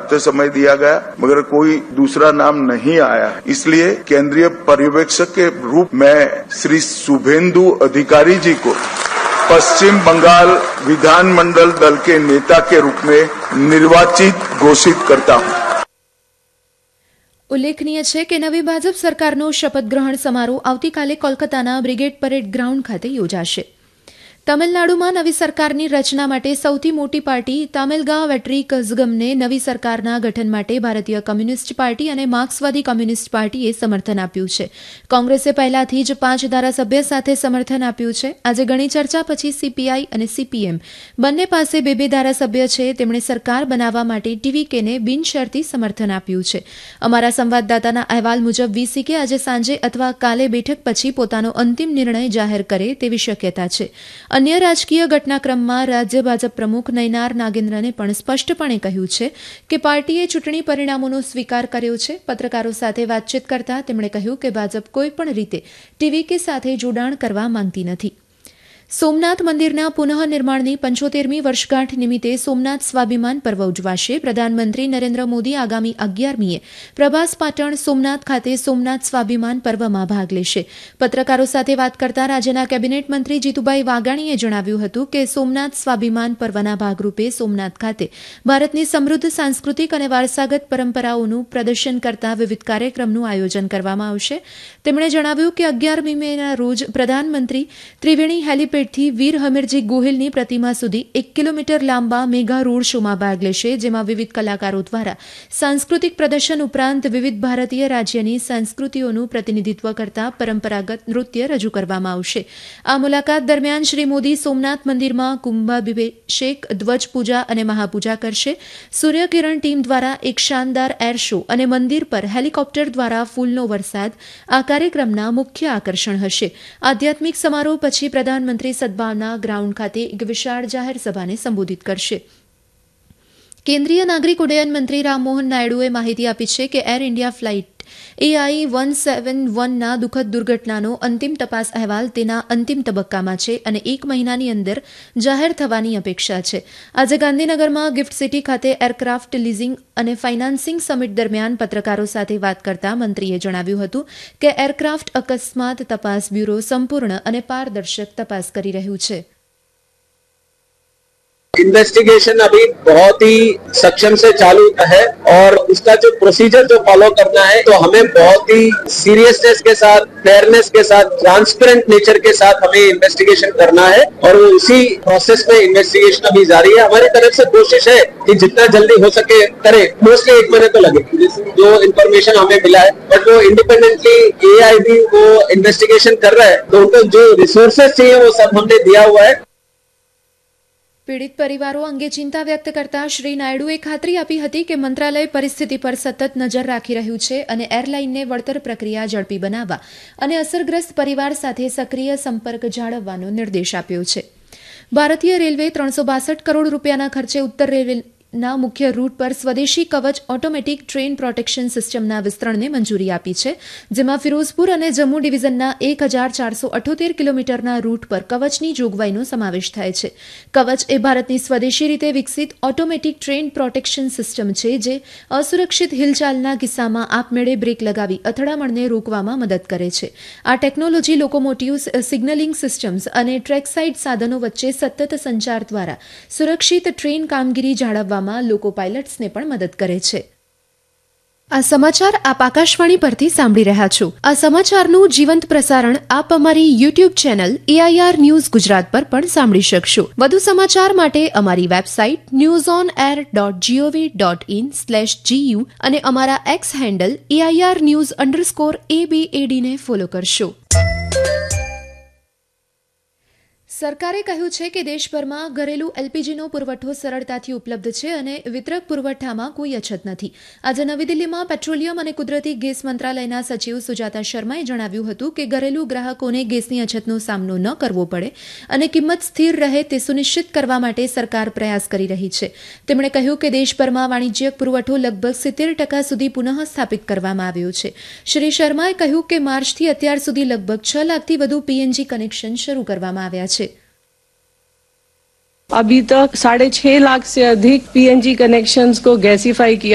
पर्याप्त समय दिया गया मगर कोई दूसरा नाम नहीं आया, इसलिए केंद्रीय पर्यवेक्षक के रूप में श्री शुभेंदु अधिकारी जी को पश्चिम बंगाल विधानमंडल दल के नेता के रूप में निर्वाचित घोषित करता हूं। ઉલ્લેખનીય છે કે નવી ભાજપ સરકારનો શપથ ગ્રહણ સમારોહ આવતીકાલે કોલકાતાના બ્રિગેડ પરેડ ગ્રાઉન્ડ ખાતે યોજાશે. તમિલનાડુમાં નવી સરકારની રચના માટે સૌથી મોટી પાર્ટી તામિલગા વેટ્રી કઝગમને નવી સરકારના ગઠન માટે ભારતીય કમ્યુનિસ્ટ પાર્ટી અને માર્ક્સવાદી કમ્યુનિસ્ટ પાર્ટીએ સમર્થન આપ્યું છે. કોંગ્રેસે પહેલાથી જ 5 ધારાસભ્ય સાથે સમર્થન આપ્યું છે. આજે ઘણી ચર્ચા પછી સીપીઆઈ અને સીપીએમ બંને પાસે 2 ધારાસભ્ય છે. તેમણે સરકાર બનાવવા માટે ટીવીકેને બિનશરતી સમર્થન આપ્યું છે. અમારા સંવાદદાતાના અહેવાલ મુજબ વીસીકે આજે સાંજે અથવા કાલે બેઠક પછી પોતાનો અંતિમ નિર્ણય જાહેર કરે તેવી શક્યતા છે. અન્ય રાજકીય ઘટનાક્રમમાં રાજ્ય ભાજપ પ્રમુખ નયનાર નાગેન્દ્રને પણ સ્પષ્ટપણે કહ્યું છે કે પાર્ટીએ ચૂંટણી પરિણામોનો સ્વીકાર કર્યો છે. પત્રકારો સાથે વાતચીત કરતા તેમણે કહ્યું કે ભાજપ કોઈપણ રીતે ટીવીકે સાથે જોડાણ કરવા માંગતી નથી. સોમનાથ મંદિરના પુનઃનિર્માણની 75મી વર્ષગાંઠ નિમિત્તે સોમનાથ સ્વાભિમાન પર્વ ઉજવાશે. પ્રધાનમંત્રી નરેન્દ્ર મોદી આગામી 11મીએ પ્રભાસ પાટણ સોમનાથ ખાતે સોમનાથ સ્વાભિમાન પર્વમાં ભાગ લેશે. પત્રકારો સાથે વાત કરતા રાજ્યના કેબિનેટ મંત્રી જીતુભાઈ વાઘાણીએ જણાવ્યું હતું કે સોમનાથ સ્વાભિમાન પર્વના ભાગરૂપે સોમનાથ ખાતે ભારતની સમૃદ્ધ સાંસ્કૃતિક અને વારસાગત પરંપરાઓનું પ્રદર્શન કરતા વિવિધ કાર્યક્રમનું આયોજન કરવામાં આવશે. તેમણે જણાવ્યું કે 11મી મેના રોજ પ્રધાનમંત્રી ત્રિવેણી હેલીપેડ થી વીર હમીરજી ગોહિલની પ્રતિમા સુધી 1 કિલોમીટર લાંબા મેગા રોડ શોમાં ભાગ લેશે, જેમાં વિવિધ કલાકારો દ્વારા સાંસ્કૃતિક પ્રદર્શન ઉપરાંત વિવિધ ભારતીય રાજ્યની સંસ્કૃતિઓનું પ્રતિનિધિત્વ કરતા પરંપરાગત નૃત્ય રજૂ કરવામાં આવશે. આ મુલાકાત દરમિયાન શ્રી મોદી સોમનાથ મંદિરમાં કુંભાભિષેક, ધ્વજ પૂજા અને મહાપૂજા કરશે. સૂર્યકિરણ ટીમ દ્વારા એક શાનદાર એર શો અને મંદિર પર હેલિકોપ્ટર દ્વારા ફૂલનો વરસાદ આ કાર્યક્રમના મુખ્ય આકર્ષણ હશે. આધ્યાત્મિક સમારોહ પછી પ્રધાનમંત્રી સદભાવના ગ્રાઉન્ડ ખાતે એક વિશાળ જાહેર સભાને સંબોધિત કરશે. કેન્દ્રીય નાગરિક ઉડ્ડયન મંત્રી રામમોહન નાયડુએ માહિતી આપી છે કે એર ઇન્ડિયા ફ્લાઇટ AI 171ના દુઃખદ દુર્ઘટનાનો અંતિમ તપાસ અહેવાલ તેના અંતિમ તબક્કામાં છે અને 1 મહિનાની અંદર જાહેર થવાની અપેક્ષા છે. આજે ગાંધીનગરમાં ગિફ્ટ સિટી ખાતે એરક્રાફ્ટ લીઝિંગ અને ફાઇનાન્સિંગ સમિટ દરમિયાન પત્રકારો સાથે વાત કરતા મંત્રીએ જણાવ્યું હતું કે એરક્રાફ્ટ અકસ્માત તપાસ બ્યુરો સંપૂર્ણ અને પારદર્શક તપાસ કરી રહ્યું છે. इन्वेस्टिगेशन अभी बहुत ही सक्षम से चालू है और उसका जो प्रोसीजर जो फॉलो करना है तो हमें बहुत ही सीरियसनेस के साथ, फेयरनेस के साथ, ट्रांसपेरेंट नेचर के साथ हमें इन्वेस्टिगेशन करना है और वो उसी प्रोसेस में इन्वेस्टिगेशन अभी जारी है. हमारी तरफ से कोशिश है कि जितना जल्दी हो सके करें. मोस्टली 1 महीने तो लगे जो इन्फॉर्मेशन हमें मिला है, बट वो इंडिपेंडेंटली AI भी वो इन्वेस्टिगेशन कर रहा है तो उनको जो रिसोर्सेज चाहिए वो सब हमने दिया हुआ है. પીડિત પરિવારો અંગે ચિંતા વ્યક્ત કરતા શ્રી નાયડુએ ખાતરી આપી હતી કે મંત્રાલય પરિસ્થિતિ પર સતત નજર રાખી રહ્યું છે અને એરલાઇનને વળતર પ્રક્રિયા ઝડપી બનાવવા અને અસરગ્રસ્ત પરિવાર સાથે સક્રિય સંપર્ક જાળવવાનો નિર્દેશ આપ્યો છે. ભારતીય રેલવે 362 કરોડ રૂપિયાના ખર્ચે ઉત્તર રેલવેના મુખ્ય રૂટ પર સ્વદેશી કવચ ઓટોમેટિક ટ્રેન પ્રોટેક્શન સિસ્ટમના વિસ્તરણને મંજૂરી આપી છે, જેમાં ફિરોઝપુર અને જમ્મુ ડિવિઝનના 1478 કિલોમીટરના રૂટ પર કવચની જોગવાઈનો સમાવેશ થાય છે. કવચ એ ભારતની સ્વદેશી રીતે વિકસિત ઓટોમેટિક ટ્રેન પ્રોટેક્શન સિસ્ટમ છે, જે અસુરક્ષિત હિલચાલના કિસ્સામાં આપમેળે બ્રેક લગાવી અથડામણને રોકવામાં મદદ કરે છે. આ ટેકનોલોજી લોકોમોટિવ સિગ્નલિંગ સિસ્ટમ્સ અને ટ્રેકસાઇડ સાધનો વચ્ચે સતત સંચાર દ્વારા સુરક્ષિત ટ્રેન કામગીરી જાળવવામાં લોકો પાયલટ્સને પણ મદદ કરે છે. આ સમાચાર આપ આકાશવાણી પરથી સાંભળી રહ્યા છો. આ સમાચારનું જીવંત પ્રસારણ આપ અમારી YouTube channel AIR news Gujarat પર પણ સાંભળી શકશો. વધુ સમાચાર માટે અમારી વેબસાઇટ newsonair.gov.in/gu અને અમારા એક્સ હેન્ડલ AIR_news_ABAD ને ફોલો કરશો. સરકારે કહ્યું છે કે દેશભરમાં ઘરેલું એલપીજીનો પુરવઠો સરળતાથી ઉપલબ્ધ છે અને વિતરક પુરવઠામાં કોઈ અછત નથી. આજે નવી દિલ્હીમાં પેટ્રોલિયમ અને કુદરતી ગેસ મંત્રાલયના સચિવ સુજાતા શર્માએ જણાવ્યું હતું કે ઘરેલું ગ્રાહકોને ગેસની અછતનો સામનો ન કરવો પડે અને કિંમત સ્થિર રહે તે સુનિશ્ચિત કરવા માટે સરકાર પ્રયાસ કરી રહી છે. તેમણે કહ્યું કે દેશભરમાં વાણિજ્યક પુરવઠો લગભગ 70% સુધી પુનઃ સ્થાપિત કરવામાં આવ્યો છે. શ્રી શર્માએ કહ્યું કે માર્ચથી અત્યાર સુધી લગભગ 6 લાખથી વધુ પીએનજી કનેક્શન શરૂ કરવામાં આવ્યા છે. अभी तक 6.5 लाख से अधिक पीएनजी कनेक्शंस को गैसीफाई किया